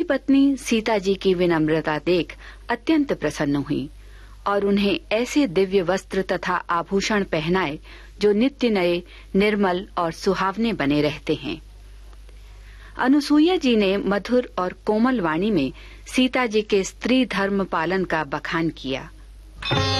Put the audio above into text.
पत्नी सीता जी की विनम्रता देख अत्यंत प्रसन्न हुई और उन्हें ऐसे दिव्य वस्त्र तथा आभूषण पहनाए जो नित्य नए, निर्मल और सुहावने बने रहते हैं। अनुसुईया जी ने मधुर और कोमल वाणी में सीता जी के स्त्री धर्म पालन का बखान किया।